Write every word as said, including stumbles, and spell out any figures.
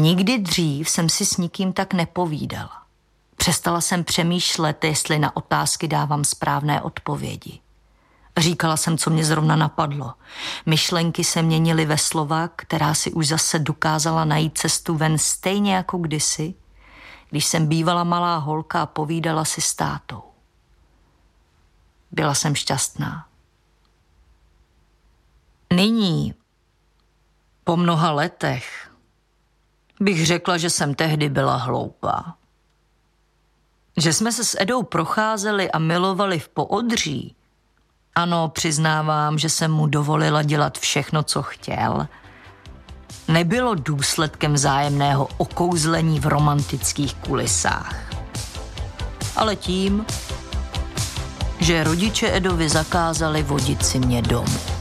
Nikdy dřív jsem si s nikým tak nepovídala. Přestala jsem přemýšlet, jestli na otázky dávám správné odpovědi. Říkala jsem, co mě zrovna napadlo. Myšlenky se měnily ve slova, která si už zase dokázala najít cestu ven stejně jako kdysi, když jsem bývala malá holka a povídala si s tátou. Byla jsem šťastná. Nyní, po mnoha letech, bych řekla, že jsem tehdy byla hloupá. Že jsme se s Edou procházeli a milovali v Poodří. Ano, přiznávám, že jsem mu dovolila dělat všechno, co chtěl. Nebylo důsledkem vzájemného okouzlení v romantických kulisách. Ale tím, že rodiče Edovi zakázali vodit si mě domů.